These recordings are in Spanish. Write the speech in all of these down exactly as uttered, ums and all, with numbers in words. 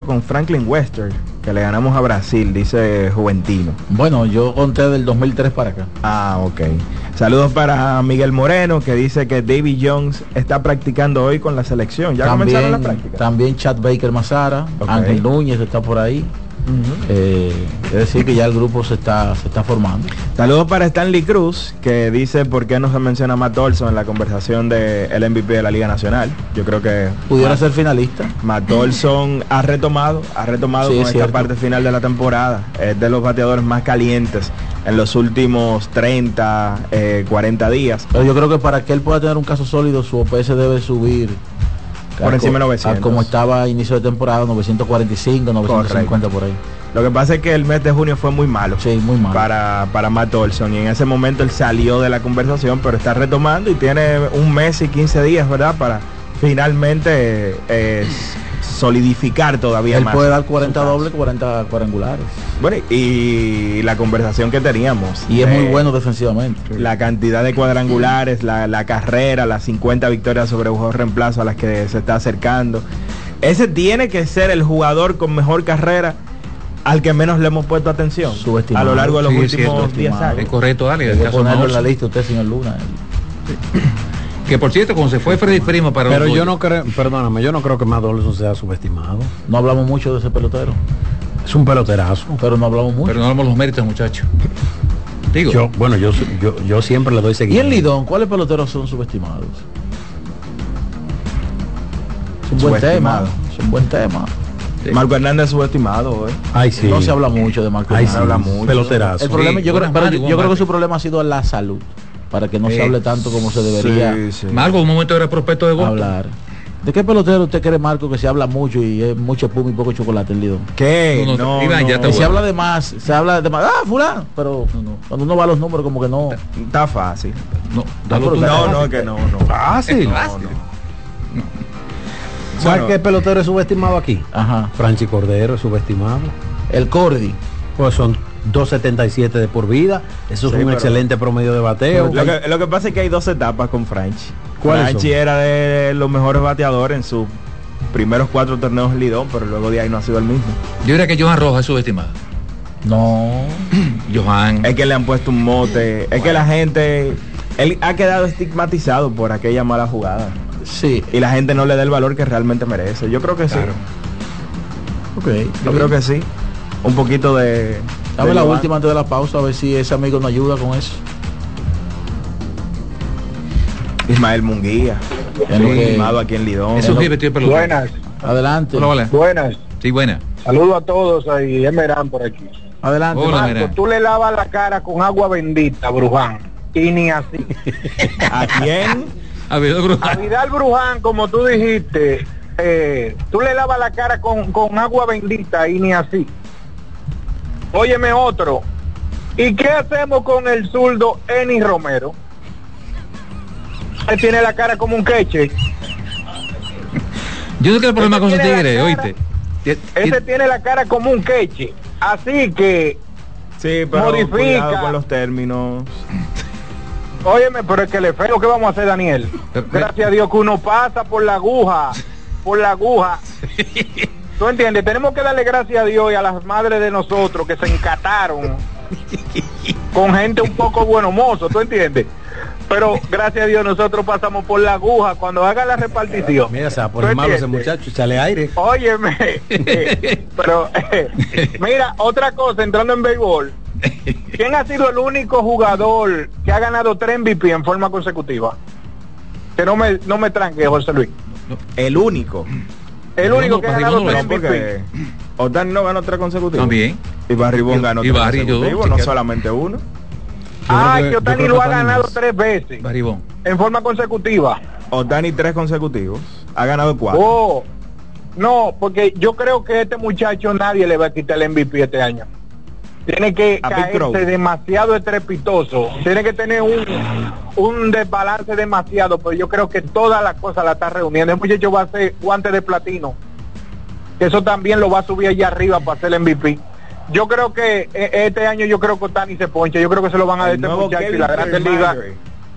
con Franklin Wester, que le ganamos a Brasil, dice Juventino. Bueno, yo conté del dos mil tres para acá. Ah, ok. Saludos para Miguel Moreno, que dice que David Jones está practicando hoy con la selección. ¿Ya también, comenzaron las prácticas? También Chad Baker Mazara, okay. Ángel Núñez está por ahí. Uh-huh. eh, es decir que ya el grupo se está se está formando. Saludos para Stanley Cruz, que dice por qué no se menciona a Matt Olson en la conversación del M V P de la Liga Nacional. Yo creo que pudiera Matt, ser finalista. Matt Olson ha retomado ha retomado sí, con esta cierto. parte final de la temporada. Es de los bateadores más calientes en los últimos treinta, cuarenta días. Pero yo creo que para que él pueda tener un caso sólido, su O P S debe subir por encima de novecientos. Como estaba a inicio de temporada, novecientos cuarenta y cinco, novecientos cincuenta. Correcto. Por ahí. Lo que pasa es que el mes de junio fue muy malo. Sí, muy malo. Para, para Matt Olson. Y en ese momento él salió de la conversación, pero está retomando y tiene un mes y quince días, ¿verdad? Para finalmente eh, solidificar todavía él más. Él puede dar cuarenta dobles, cuarenta cuadrangulares. Bueno, y la conversación que teníamos. Y es eh, muy bueno defensivamente. La cantidad de cuadrangulares, la, la carrera, las cincuenta victorias sobre juego reemplazo a las que se está acercando. Ese tiene que ser el jugador con mejor carrera al que menos le hemos puesto atención a lo largo de los sí, últimos diez años. Es correcto, Dale. Hay que ponerlo en la lista usted, señor Luna. Que por cierto, como se fue Freddy Primo para pero yo no creo, perdóname, yo no creo que Matt Olson sea subestimado. No hablamos mucho de ese pelotero. Es un peloterazo, pero no hablamos mucho. Pero no hablamos los méritos, muchachos. Digo, yo, bueno, yo, yo yo siempre le doy seguimiento. ¿Y en Lidón cuáles peloteros son subestimados? Es un buen tema. Es un buen tema. Sí. Marco Hernández es subestimado, ¿eh? Ay, sí. No se habla mucho de Marco Hernández. Sí, se habla mucho. Peloterazo. El problema, sí, yo, creo, pero yo, yo creo que su Marco. problema ha sido la salud, para que no sí. se hable tanto como se debería. Sí, sí. Marco, un momento era prospecto de Boston. Hablar. ¿De qué pelotero usted cree, Marco, que se habla mucho y es mucho espuma y poco chocolate en Lidón? ¿Qué? No, no, Iván, no. Ya te se habla de más, se habla de más, ah, fulano, pero no, no. Cuando uno va a los números como que no. Está fácil. No, no, no, no, que no, no. Fácil. No, fácil. no. ¿Sabes bueno, qué pelotero es subestimado aquí? Ajá. Franchi Cordero es subestimado. El Cordy. Pues son dos setenta y siete de por vida. Eso sí, es un pero, excelente promedio de bateo. Lo que, lo que pasa es que hay dos etapas con Franchi. Franchi era de los mejores bateadores en sus primeros cuatro torneos en Lidón, pero luego de ahí no ha sido el mismo. Yo diría que Johan Rojas es subestimado. No. Johan. Es que le han puesto un mote. Bueno. Es que la gente... Él ha quedado estigmatizado por aquella mala jugada. Sí. Y la gente no le da el valor que realmente merece. Yo creo que claro. sí. Ok. Yo creo que sí. Un poquito de... Dame de la Johan. última antes de la pausa, a ver si ese amigo nos ayuda con eso. Ismael Munguía. Firmado aquí en Lidón. Eso es lo... Buenas. Adelante. Hola, hola. Buenas. Sí, buenas. Saludos a todos ahí. Emerán por aquí. Adelante. Hola, Marco, Merán. tú le lavas la cara con agua bendita, Bruján. Y ni así. ¿A quién? A Vidal Bruján. A Vidal Bruján, como tú dijiste, eh, tú le lavas la cara con, con agua bendita y ni así. Óyeme otro. ¿Y qué hacemos con el zurdo Eni Romero? Él tiene la cara como un queche. Yo no tengo problema Ese con ese tiene la tigre, cara- oíste. Ese tiene la cara como un queche. Así que, Sí, pero Modifica. cuidado con los términos. óyeme, pero es que le feo, ¿qué vamos a hacer, Daniel? Gracias a Dios que uno pasa por la aguja, por la aguja. ¿Tú entiendes? Tenemos que darle gracias a Dios y a las madres de nosotros que se encataron con gente un poco bueno mozo, ¿tú entiendes? Pero gracias a Dios nosotros pasamos por la aguja cuando haga la repartición. Mira, se va a ¿Tú poner malo ese entiendes? muchacho, échale aire. Óyeme, eh, pero eh, mira, otra cosa, entrando en béisbol, ¿quién ha sido el único jugador que ha ganado tres M V P en forma consecutiva? Que no me no me tranque, José Luis. El único. El No, único no, que ha Barribón ganado no tres es, M V P. Porque Otani no ganó tres consecutivos. También. Y Barribón Y- ganó y tres Barry, yo- consecutivos, sí, no que- solamente uno. Ah, creo que- que yo Otani creo que lo ha Otani ganado más. tres veces Barribón. en forma consecutiva. Otani tres consecutivos. Ha ganado cuatro. Oh, no, porque yo creo que este muchacho nadie le va a quitar el M V P este año. Tiene que A Pete Crow. caerse demasiado estrepitoso. Tiene que tener un, un desbalance demasiado, pero yo creo que todas las cosas la está reuniendo. El muchacho va a hacer guante de platino. Eso también lo va a subir allá arriba para hacer el M V P. Yo creo que eh, este año yo creo que Otani se poncha. Yo creo que se lo van a dar a El este nuevo muchacho y Kevin la Grandes Ligas. Kiermaier.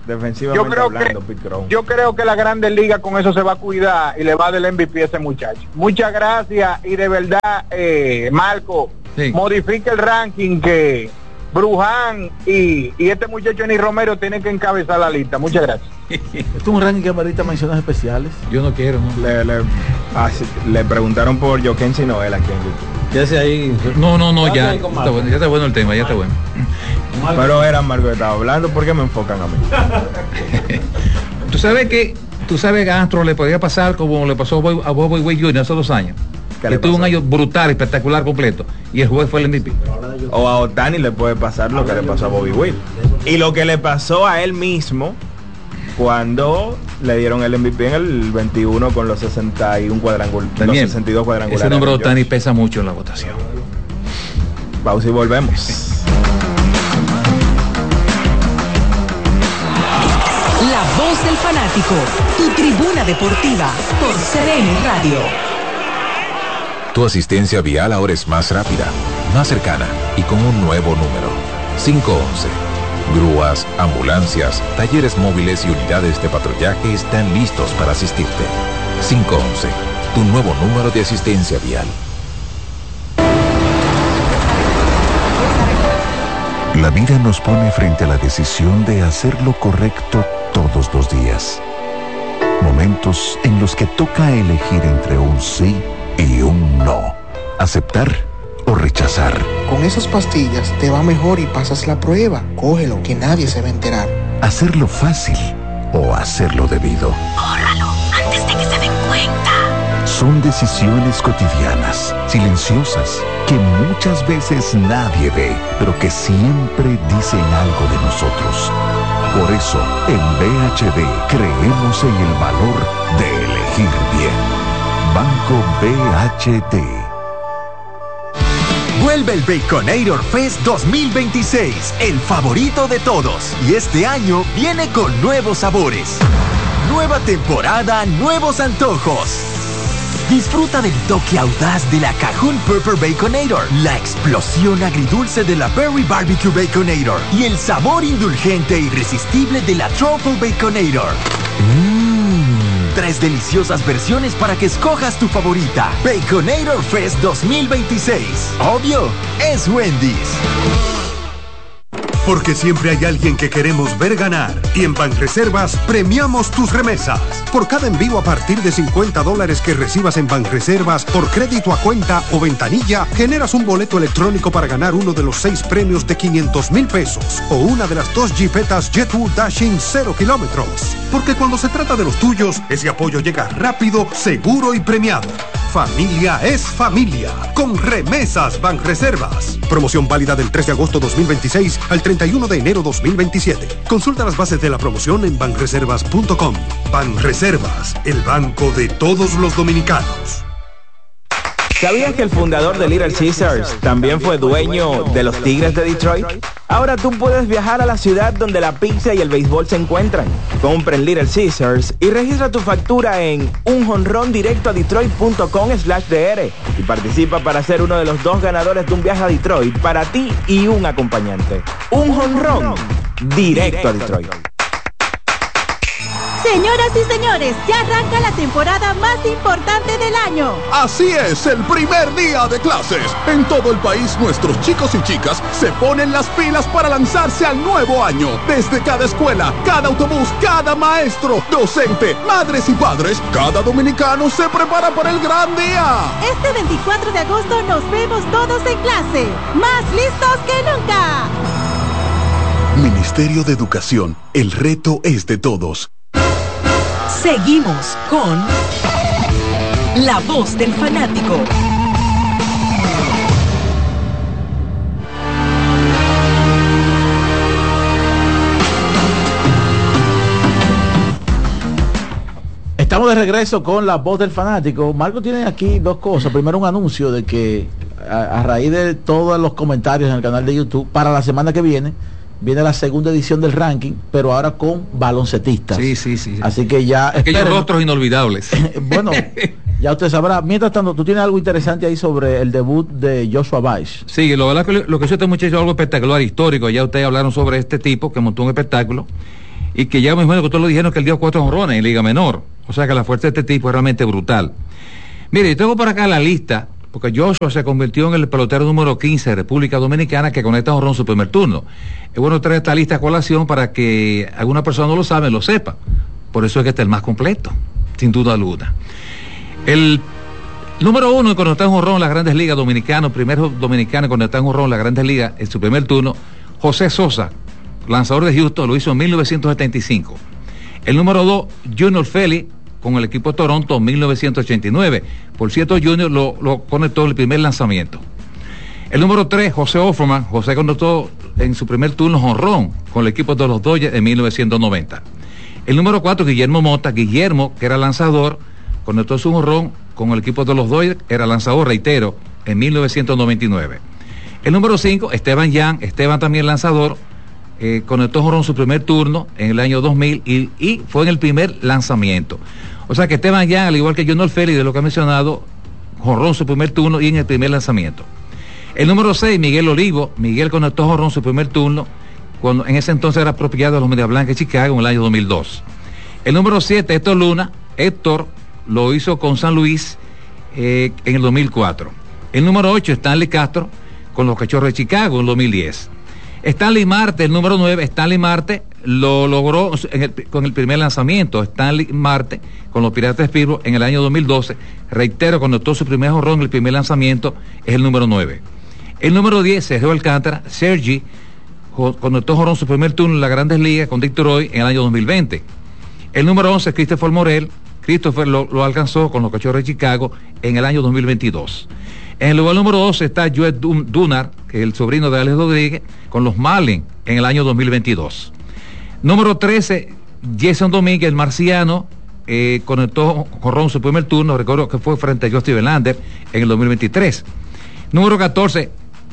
defensivamente yo creo hablando, que, Pete Crow. Yo creo que la Grandes Ligas con eso se va a cuidar y le va a dar el M V P a ese muchacho. Muchas gracias y de verdad, eh, Marco, sí. Modifica el ranking que Bruján y, y este muchacho Eni Romero tienen que encabezar la lista. Muchas gracias. Esto es un ranking que amerita menciones especiales. Yo no quiero, ¿no? Le, le, ah, sí, le preguntaron por Joaquín Noel aquí en YouTube. Ya sé ahí. No, no, no, ya. Ya está, bueno, ya está bueno el tema, ya está bueno. Pero era Marco que estaba hablando, ¿por qué me enfocan a mí? Tú sabes que, tú sabes que a Astro le podía pasar como le pasó a Bobby Witt junior hace dos años. Que tuvo un año brutal, espectacular, completo. Y el juez fue el M V P. O a Otani le puede pasar lo que le pasó a Bobby Witt. Y lo que le pasó a él mismo cuando le dieron el M V P en el veintiuno con los sesenta y uno cuadrangulares. Los sesenta y dos cuadrangulares. Ese número de Otani pesa mucho en la votación. Pausa y volvemos. La voz del fanático, tu tribuna deportiva por C D N Radio. Tu asistencia vial ahora es más rápida, más cercana y con un nuevo número. cinco once. Grúas, ambulancias, talleres móviles y unidades de patrullaje están listos para asistirte. cinco once. Tu nuevo número de asistencia vial. La vida nos pone frente a la decisión de hacer lo correcto todos los días. Momentos en los que toca elegir entre un sí y un no. Aceptar o rechazar. Con esas pastillas te va mejor y pasas la prueba. Cógelo, que nadie se va a enterar. Hacerlo fácil o hacerlo debido. Córralo antes de que se den cuenta. Son decisiones cotidianas, silenciosas, que muchas veces nadie ve, pero que siempre dicen algo de nosotros. Por eso, en B H D creemos en el valor de elegir bien. Banco B H D. Vuelve el Baconator Fest dos mil veintiséis, el favorito de todos. Y este año viene con nuevos sabores. Nueva temporada, nuevos antojos. Disfruta del toque audaz de la Cajun Pepper Baconator, la explosión agridulce de la Berry Barbecue Baconator y el sabor indulgente e irresistible de la Truffle Baconator. Mmm, tres deliciosas versiones para que escojas tu favorita. Baconator Fest dos mil veintiséis. Obvio, es Wendy's. Porque siempre hay alguien que queremos ver ganar. Y en Banreservas premiamos tus remesas. Por cada envío a partir de cincuenta dólares que recibas en Banreservas por crédito a cuenta o ventanilla, generas un boleto electrónico para ganar uno de los seis premios de quinientos mil pesos o una de las dos jipetas Jet-U Dashing cero kilómetros. Porque cuando se trata de los tuyos, ese apoyo llega rápido, seguro y premiado. Familia es familia. Con Remesas Banreservas. Promoción válida del tres de agosto dos mil veintiséis al treinta y uno de enero dos mil veintisiete. Consulta las bases de la promoción en banreservas punto com. Banreservas, el banco de todos los dominicanos. ¿Sabías que el fundador de Little Caesars también fue dueño de los Tigres de Detroit? Ahora tú puedes viajar a la ciudad donde la pizza y el béisbol se encuentran. Compra en Little Caesars y registra tu factura en un jonrón directo a detroit punto com slash D R y participa para ser uno de los dos ganadores de un viaje a Detroit para ti y un acompañante. Un jonrón directo a Detroit. Señoras y señores, ya arranca la temporada más importante del año. Así es, el primer día de clases. En todo el país, nuestros chicos y chicas se ponen las pilas para lanzarse al nuevo año. Desde cada escuela, cada autobús, cada maestro, docente, madres y padres, cada dominicano se prepara para el gran día. Este veinticuatro de agosto nos vemos todos en clase, más listos que nunca. Ministerio de Educación, el reto es de todos. Seguimos con La Voz del Fanático. Estamos de regreso con La Voz del Fanático. Marco tiene aquí dos cosas. Primero, un anuncio de que a, a raíz de todos los comentarios en el canal de YouTube, para la semana que viene viene la segunda edición del ranking, pero ahora con baloncetistas. Sí, sí, sí. Así que ya... Aquellos esperen. Rostros inolvidables. Bueno, ya usted sabrá. Mientras tanto, tú tienes algo interesante ahí sobre el debut de Joshua Buice. Sí, lo verdad que lo que hizo este muchacho es algo espectacular, histórico. Ya ustedes hablaron sobre este tipo que montó un espectáculo. y que ya me imagino que todos lo dijeron que él dio cuatro jonrones en Liga Menor. O sea que la fuerza de este tipo es realmente brutal. Mire, yo tengo por acá la lista, porque Joshua se convirtió en el pelotero número quince de República Dominicana que conecta jonrón en su primer turno. Es bueno traer esta lista a colación para que alguna persona no lo sabe, lo sepa. Por eso es que este es el más completo, sin duda alguna. El número uno en conectar jonrón en las Grandes Ligas dominicano, primero dominicano en conectar jonrón en las Grandes Ligas en su primer turno, José Sosa, lanzador de Houston, lo hizo en mil novecientos setenta y cinco. El número dos, Junior Félix, con el equipo de Toronto en mil novecientos ochenta y nueve. Por cierto, Junior lo, lo conectó en el primer lanzamiento. El número tres, José Offerman, José conectó en su primer turno jonrón con el equipo de los Dodgers en mil novecientos noventa. El número cuatro, Guillermo Mota, Guillermo, que era lanzador, conectó su jonrón con el equipo de los Dodgers, era lanzador, reitero, en mil novecientos noventa y nueve. El número cinco, Esteban Yan, Esteban también lanzador, eh, conectó jonrón en su primer turno en el año dos mil y, y fue en el primer lanzamiento. O sea que Esteban Yan, al igual que Junior Félix, de lo que ha mencionado, jonrón en su primer turno y en el primer lanzamiento. El número seis, Miguel Olivo, Miguel conectó jonrón en su primer turno, cuando en ese entonces era apropiado de los Medias Blancas de Chicago en el año dos mil dos. El número siete, Héctor Luna, Héctor lo hizo con San Luis eh, en el dos mil cuatro. El número ocho, Stanley Castro, con los Cachorros de Chicago en el dos mil diez. Stanley Marte, el número nueve, Stanley Marte lo logró en el, con el primer lanzamiento. Stanley Marte con los Piratas de Pittsburgh en el año dos mil doce. Reitero, conectó su primer jonrón en el primer lanzamiento, es el número nueve. El número diez, Sergio Alcántara, Sergi, conectó jonrón en su primer turno en las Grandes Ligas con Detroit en el año dos mil veinte. El número once, Christopher Morel, Christopher lo, lo alcanzó con los Cachorros de Chicago en el año dos mil veintidós. En el lugar número doce está Joe Dunar, que es el sobrino de Alex Rodríguez, con los Marlins en el año dos mil veintidós. Número trece, Jason Domínguez, el marciano, eh, conectó jonrón en su primer turno, recuerdo que fue frente a Justin Verlander en el dos mil veintitrés. Número catorce,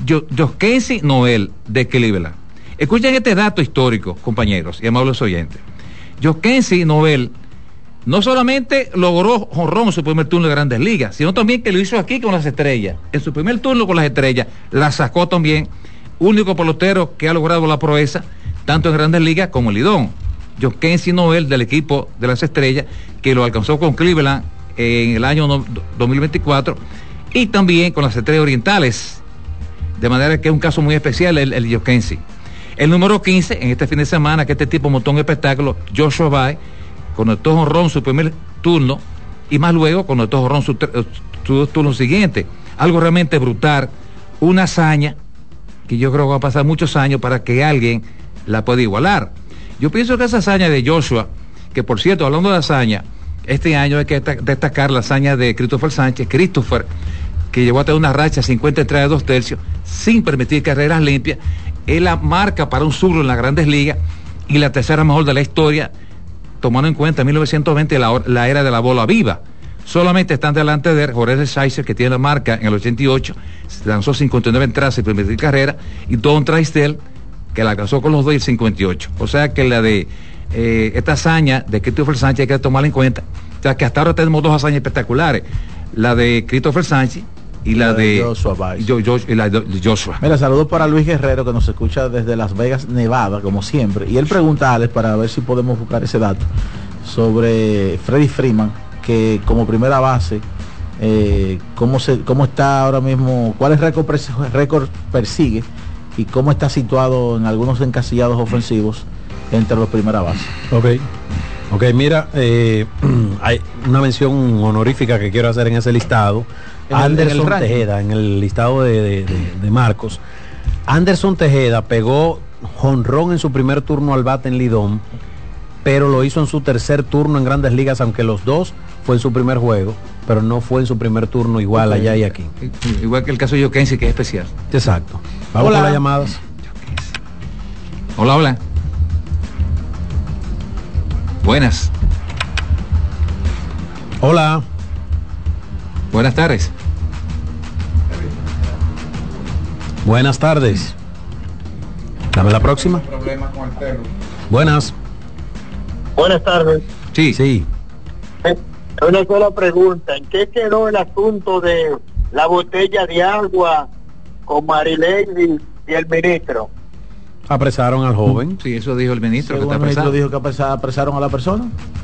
Joskensi Noel, de Cleveland. Escuchen este dato histórico, compañeros y amables oyentes. Joskensi Noel no solamente logró jonrón en su primer turno de Grandes Ligas, sino también que lo hizo aquí con las Estrellas. En su primer turno con las Estrellas, la sacó también, único pelotero que ha logrado la proeza, tanto en Grandes Ligas como en Lidón. Joskensi Noel, del equipo de las Estrellas, que lo alcanzó con Cleveland en el año dos mil veinticuatro, y también con las Estrellas Orientales, de manera que es un caso muy especial el, el Joskensi. El número quince, en este fin de semana, que este tipo montó un espectáculo, Joshua Baez, conectó jonrón su primer turno y más luego conectó jonrón su, su dos turnos siguientes. Algo realmente brutal, una hazaña que yo creo que va a pasar muchos años para que alguien la pueda igualar. Yo pienso que esa hazaña de Joshua, que por cierto, hablando de hazaña, este año hay que destacar la hazaña de Christopher Sánchez, Christopher, que llegó a tener una racha cincuenta y tres de dos tercios, sin permitir carreras limpias, es la marca para un zurdo en las Grandes Ligas y la tercera mejor de la historia, tomando en cuenta en mil novecientos veinte la, la era de la bola viva. Solamente están delante de Jorge Scheiser, que tiene la marca en el ochenta y ocho, lanzó cincuenta y nueve entradas sin permitir carrera, y Don Drysdale, que la alcanzó con los dos y el cincuenta y ocho. O sea que la de eh, esta hazaña de Christopher Sánchez hay que tomarla en cuenta. O sea que hasta ahora tenemos dos hazañas espectaculares, la de Christopher Sánchez y la, la de, de Joshua, yo, yo, y la de Joshua. Mira, saludos para Luis Guerrero, que nos escucha desde Las Vegas, Nevada, como siempre, y él pregunta a Alex, para ver si podemos buscar ese dato, sobre Freddie Freeman, que como primera base, eh, cómo se cómo está ahora mismo, cuáles récords récord persigue y cómo está situado en algunos encasillados ofensivos entre los primeras bases. Ok, ok, mira, eh, hay una mención honorífica que quiero hacer en ese listado. Anderson en Tejeda, en el listado de, de, de, de Marcos. Anderson Tejeda pegó jonrón en su primer turno al bate en Lidón, pero lo hizo en su tercer turno en Grandes Ligas, aunque los dos fue en su primer juego, pero no fue en su primer turno igual okay. allá y aquí. Igual que el caso de Joskensi, que es especial. Exacto. Vamos hola. Con las llamadas. Hola, hola. Buenas. Hola. Buenas tardes. Buenas tardes. Dame la próxima. Buenas. Buenas tardes. Sí. Sí. Una sola pregunta. ¿En qué quedó el asunto de la botella de agua con Marilady y el ministro? Apresaron al joven. Sí, eso dijo el ministro. Según que el está ministro dijo que apresa- apresaron a la persona.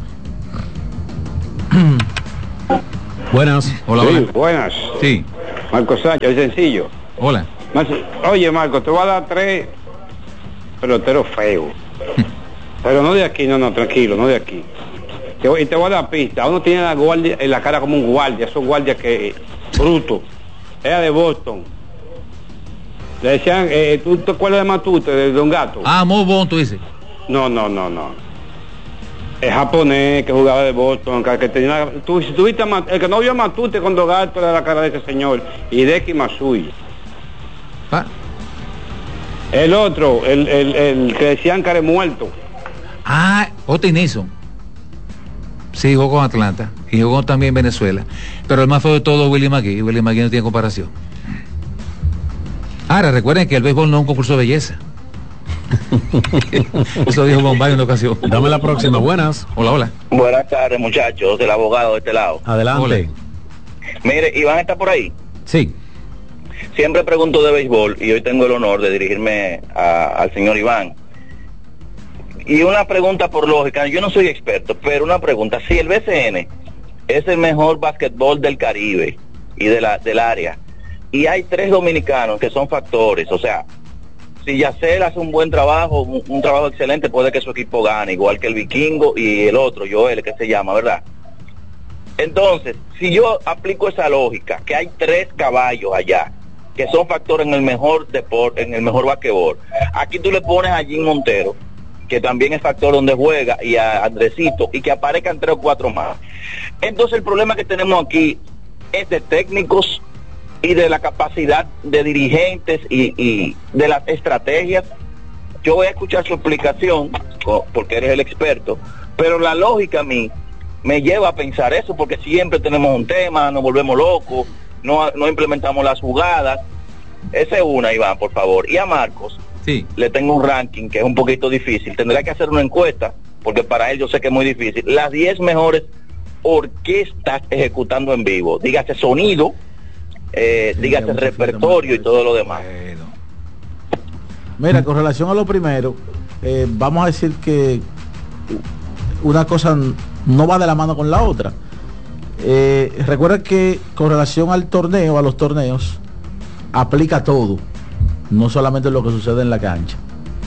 Buenas. Hola, Sí, hola. buenas. Sí. Marco Sánchez, es sencillo. Hola. Más- Oye, Marco, te voy a dar tres peloteros feos. Pero no de aquí, no, no, tranquilo, no de aquí. Te voy- y te voy a dar pista. Uno tiene la guardia en la cara como un guardia, esos guardias que bruto. Era de Boston. Le decían, eh, ¿tú te acuerdas de Matute, de Don Gato? Ah, muy bon, tú dices. No, no, no, no. Es japonés que jugaba de Boston, que, que tenía, tú, si tuviste a Mat- el que no vio a Matute con Don Gato era la cara de ese señor, Hideki Matsui. Ah. El otro, el, el, el que decían que era muerto. Ah, Otis Nixon. Sí, jugó con Atlanta. Y jugó también en Venezuela. Pero el más feo de todo es Willie McGee. Willie McGee no tiene comparación. Ahora, recuerden que el béisbol no es un concurso de belleza. Eso dijo Bombay en una ocasión. Dame la próxima. Buenas. Hola, hola. Buenas tardes, muchachos, del abogado de este lado. Adelante. Hola. Mire, Iván está por ahí. Sí. Siempre pregunto de béisbol y hoy tengo el honor de dirigirme a- al señor Iván. Y una pregunta por lógica, yo no soy experto, pero una pregunta, si el B C N es el mejor básquetbol del Caribe y de la, del área, y hay tres dominicanos que son factores, o sea, si Yacel hace un buen trabajo, un, un trabajo excelente, puede que su equipo gane, igual que el Vikingo y el otro, Joel, que se llama, ¿verdad? Entonces, si yo aplico esa lógica, que hay tres caballos allá, que son factores en el mejor deporte, en el mejor basquetbol, aquí tú le pones a Jim Montero, que también es factor donde juega, y a Andresito, y que aparezcan tres o cuatro más. Entonces el problema que tenemos aquí es de técnicos y de la capacidad de dirigentes y, y de las estrategias. Yo voy a escuchar su explicación, porque eres el experto, pero la lógica a mí me lleva a pensar eso, porque siempre tenemos un tema, nos volvemos locos, no, no implementamos las jugadas. Esa es una, Iván, por favor. Y a Marcos, sí, le tengo un ranking que es un poquito difícil. Tendrá que hacer una encuesta, porque para él yo sé que es muy difícil. Las diez mejores orquestas ejecutando en vivo. Dígase sonido, eh, sí, dígase repertorio y todo lo demás. Mira, con relación a lo primero, eh, vamos a decir que una cosa no va de la mano con la otra. Eh, recuerda que con relación al torneo, a los torneos, aplica todo, no solamente lo que sucede en la cancha.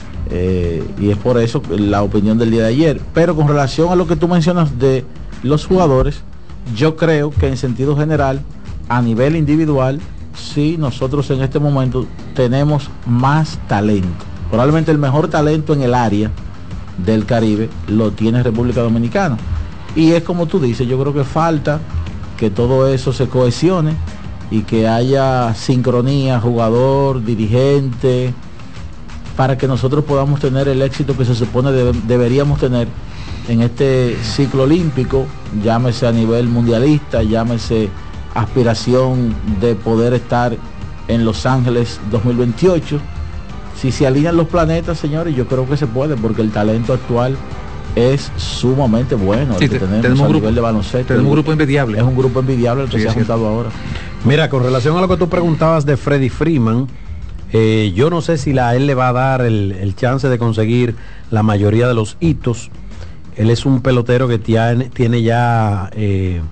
Eh, y es por eso la opinión del día de ayer. Pero con relación a lo que tú mencionas de los jugadores, yo creo que en sentido general, a nivel individual, sí, nosotros en este momento tenemos más talento. Probablemente el mejor talento en el área del Caribe lo tiene República Dominicana. Y es como tú dices, yo creo que falta que todo eso se cohesione y que haya sincronía, jugador, dirigente, para que nosotros podamos tener el éxito que se supone debe, deberíamos tener en este ciclo olímpico, llámese a nivel mundialista, llámese aspiración de poder estar en Los Ángeles dos mil veintiocho. Si se alinean los planetas, señores, yo creo que se puede, porque el talento actual es sumamente bueno. Sí, el que te, tenemos, tenemos a un nivel grupo, de baloncesto. tenemos un grupo envidiable. Es un grupo envidiable el que Sí, se ha es juntado ahora. Mira, con relación a lo que tú preguntabas de Freddy Freeman, eh, yo no sé si la, él le va a dar el, el chance de conseguir la mayoría de los hitos. Él es un pelotero que tiene, tiene ya eh,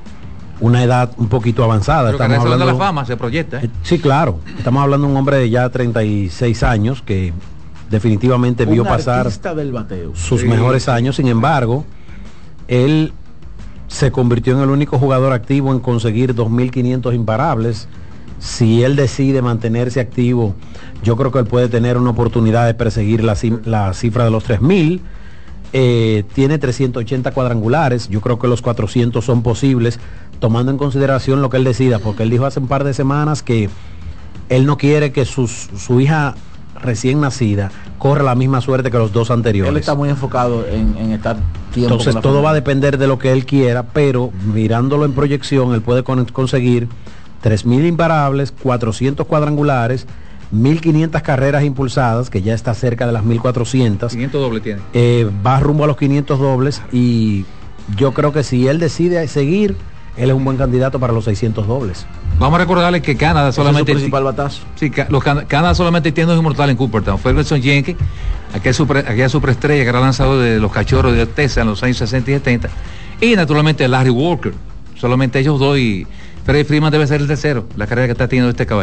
una edad un poquito avanzada. Pero que Estamos hablando hablando de la fama se proyecta. ¿eh? Eh, sí, claro. Estamos hablando de un hombre de ya treinta y seis años que definitivamente vio Un pasar artista del bateo. sus Sí. mejores años. Sin embargo, él se convirtió en el único jugador activo en conseguir dos mil quinientos imparables. Si él decide mantenerse activo, yo creo que él puede tener una oportunidad de perseguir la, cim- la cifra de los tres mil. Eh, tiene trescientos ochenta cuadrangulares. Yo creo que los cuatrocientos son posibles, tomando en consideración lo que él decida, porque él dijo hace un par de semanas que él no quiere que sus, su hija recién nacida corra la misma suerte que los dos anteriores. Él está muy enfocado en, en estar tiempo. Entonces con la todo familia. va a depender de lo que él quiera, pero mirándolo en proyección, él puede con- conseguir tres mil imparables, cuatrocientos cuadrangulares, mil quinientas carreras impulsadas, que ya está cerca de las mil cuatrocientas. quinientos doble tiene. Eh, va rumbo a los quinientos dobles, y yo creo que si él decide seguir él es un buen candidato para los seiscientos dobles. Vamos a recordarles que Canadá solamente... Es su principal batazo. Sí, los Can Canadá solamente tiene dos inmortales en Cooperstown. Ferguson Jenkins, aquella, super, aquella superestrella que era lanzador de los Cachorros de Texas en los años sesenta y setenta. Y naturalmente Larry Walker. Solamente ellos dos y Freddie Freeman debe ser el tercero. La carrera que está teniendo este caballero.